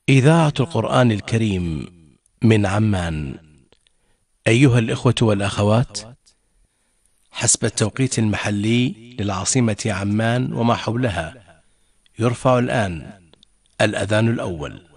إذاعة القرآن الكريم من عمان. أيها الإخوة والأخوات، حسب التوقيت المحلي للعاصمة عمان وما حولها، يرفع الآن الأذان الأول.